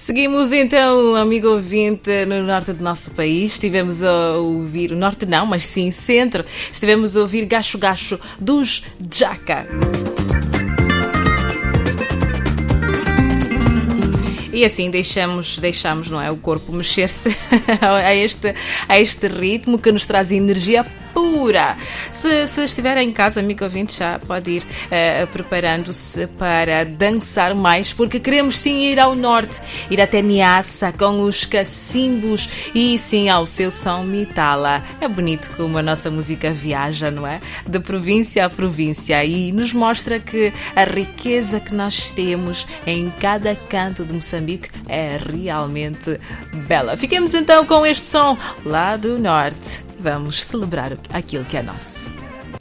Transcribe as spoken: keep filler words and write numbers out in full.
Seguimos então, amigo ouvinte, no norte do nosso país. Estivemos a ouvir, o norte não, mas sim centro. Estivemos a ouvir Gacho Gacho dos Jaca. E assim deixamos, deixamos, não é, o corpo mexer-se a este, a este ritmo que nos traz energia pura. Se, se estiver em casa, amigo ouvinte, já pode ir uh, preparando-se para dançar mais, porque queremos sim ir ao norte, ir até Niassa com os cacimbos e sim ao seu som Mitala. É bonito como a nossa música viaja, não é? De província a província e nos mostra que a riqueza que nós temos em cada canto de Moçambique é realmente bela. Fiquemos então com este som lá do norte. Vamos celebrar aquilo que é nosso.